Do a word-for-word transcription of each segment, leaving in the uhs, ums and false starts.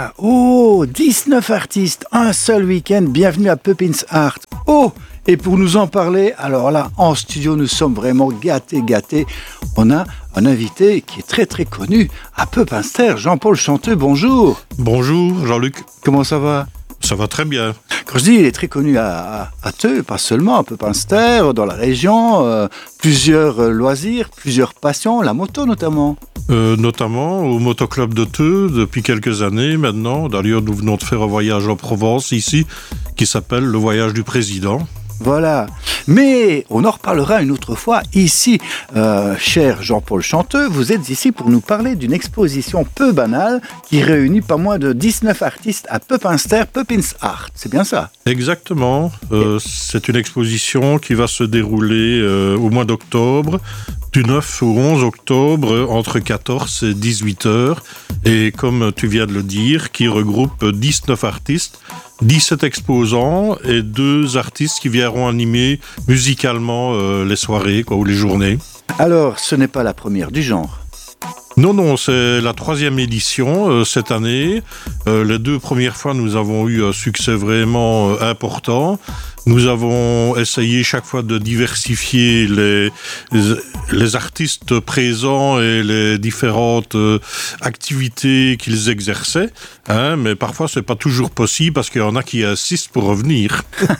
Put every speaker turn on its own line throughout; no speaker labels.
là, oh, dix-neuf artistes, un seul week-end, bienvenue à Pepins Art. Oh, et pour nous en parler, alors là, en studio, nous sommes vraiment gâtés, gâtés. On a un invité qui est très très connu à Pepinster, Jean-Paul Chanteux, bonjour.
Bonjour Jean-Luc.
Comment ça va ?
Ça va très bien.
Quand je dis il est très connu à, à, à Theux, pas seulement à Pepinster, dans la région, euh, plusieurs euh, loisirs, plusieurs passions, la moto notamment.
Euh, notamment au motoclub de Theux depuis quelques années maintenant. D'ailleurs, nous venons de faire un voyage en Provence ici qui s'appelle le voyage du président.
Voilà, mais on en reparlera une autre fois. Ici, euh, cher Jean-Paul Chanteux, vous êtes ici pour nous parler d'une exposition peu banale qui réunit pas moins de dix-neuf artistes à Pepinster, Pepins Art. C'est bien ça ?
Exactement. Euh, c'est une exposition qui va se dérouler euh, au mois d'octobre, du neuf au onze octobre, entre quatorze et dix-huit heures. Et comme tu viens de le dire, qui regroupe dix-neuf artistes, dix-sept exposants et deux artistes qui viendront animer musicalement euh, les soirées quoi, ou les journées.
Alors, ce n'est pas la première du genre ?
Non, non, c'est la troisième édition euh, cette année. Euh, les deux premières fois, nous avons eu un succès vraiment euh, important. Nous avons essayé chaque fois de diversifier les, les, les artistes présents et les différentes euh, activités qu'ils exerçaient. Hein, mais parfois, c'est pas toujours possible parce qu'il y en a qui insistent pour revenir.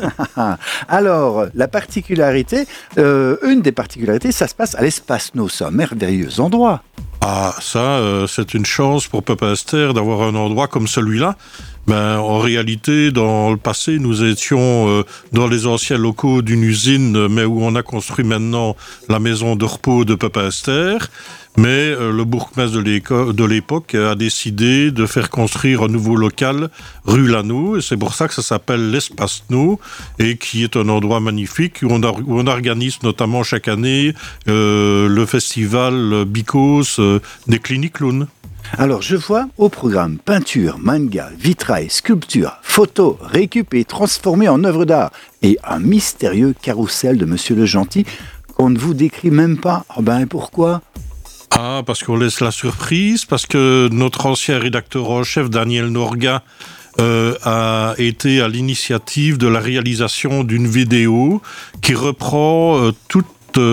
Alors, la particularité, euh, une des particularités, ça se passe à l'Espace No. C'est un merveilleux endroit.
Ah, ça, euh, c'est une chance pour Pepinster d'avoir un endroit comme celui-là. Ben, en réalité, dans le passé, nous étions euh, dans les anciens locaux d'une usine, mais où on a construit maintenant la maison de repos de Pepinster. Mais euh, le bourgmestre de, de l'époque a décidé de faire construire un nouveau local rue Lano, et c'est pour ça que ça s'appelle l'Espace No, et qui est un endroit magnifique où on, a, où on organise notamment chaque année euh, le festival Bicos euh, des Cliniques Clowns.
Alors, je vois au programme peinture, manga, vitrail, sculpture, photo, récupéré, transformé en œuvre d'art et un mystérieux carrousel de Monsieur le Gentil qu'on ne vous décrit même pas. Oh ben, pourquoi ?
Ah, parce qu'on laisse la surprise, parce que notre ancien rédacteur en chef, Daniel Norga, euh, a été à l'initiative de la réalisation d'une vidéo qui reprend euh, toute...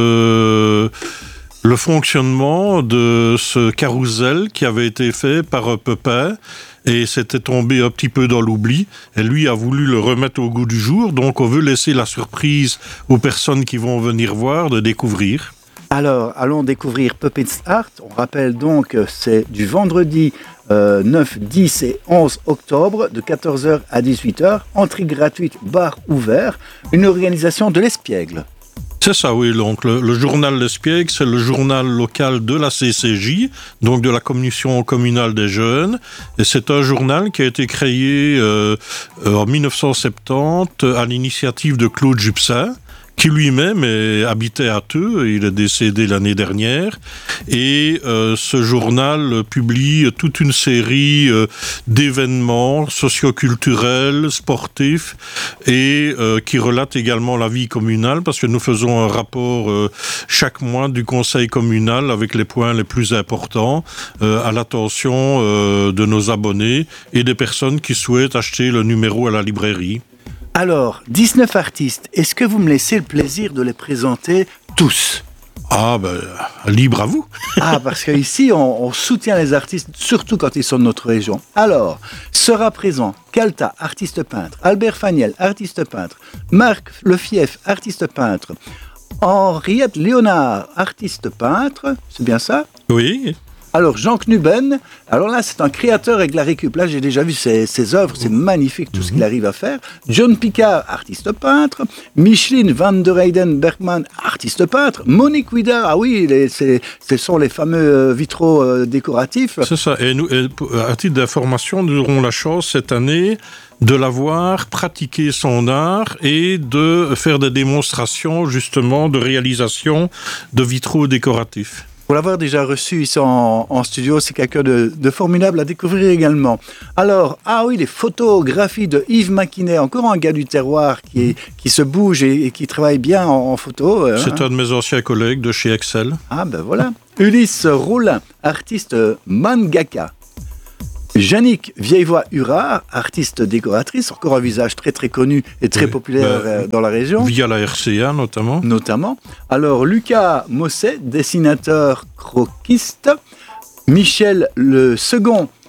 Euh, le fonctionnement de ce carrousel qui avait été fait par Pepin et c'était tombé un petit peu dans l'oubli et lui a voulu le remettre au goût du jour, donc on veut laisser la surprise aux personnes qui vont venir voir de découvrir.
Alors, allons découvrir Pepins Art. On rappelle donc que c'est du vendredi euh, neuf, dix et onze octobre de quatorze heures à dix-huit heures, entrée gratuite, bar ouvert, une organisation de l'Espiègle.
C'est ça, oui. Donc, le, le journal L'Espiègle, c'est le journal local de la C C J, donc de la Commission communale des jeunes. Et c'est un journal qui a été créé euh, en dix-neuf cent soixante-dix à l'initiative de Claude Jupsin, qui lui-même est, habitait à Theux, il est décédé l'année dernière, et euh, ce journal publie toute une série euh, d'événements socioculturels, sportifs, et euh, qui relate également la vie communale, parce que nous faisons un rapport euh, chaque mois du conseil communal avec les points les plus importants euh, à l'attention euh, de nos abonnés et des personnes qui souhaitent acheter le numéro à la librairie.
Alors, dix-neuf artistes, est-ce que vous me laissez le plaisir de les présenter tous ?
Ah, ben, libre à vous.
Ah, parce qu'ici, on, on soutient les artistes, surtout quand ils sont de notre région. Alors, sera présent Calta, artiste peintre, Albert Faniel, artiste peintre, Marc Lefief, artiste peintre, Henriette Léonard, artiste peintre, c'est bien ça ?
Oui.
Alors, Jean Knuben, alors là, c'est un créateur avec la récup. Là, j'ai déjà vu ses, ses œuvres, c'est magnifique tout ce qu'il arrive à faire. John Picard, artiste peintre. Micheline van der Heyden Bergman, artiste peintre. Monique Ouida, ah oui, les, c'est, ce sont les fameux vitraux euh, décoratifs.
C'est ça. Et nous, et à titre d'information, nous aurons la chance cette année de l'avoir pratiqué son art et de faire des démonstrations, justement, de réalisation de vitraux décoratifs.
Pour l'avoir déjà reçu ici en, en studio, c'est quelqu'un de, de formidable à découvrir également. Alors, ah oui, les photographies de Yves Maquinet, encore un gars du terroir qui, est, qui se bouge et, et qui travaille bien en, en photo. Hein.
C'est un de mes anciens collègues de chez Excel.
Ah ben voilà. Ulysse Rollin, artiste mangaka. Jannick Vieillevoix-Hurard, artiste décoratrice, encore un visage très très connu et très
oui,
populaire
bah,
euh, dans la région.
Via la R C A notamment.
Notamment. Alors Lucas Mosset, dessinateur croquiste. Michel le second,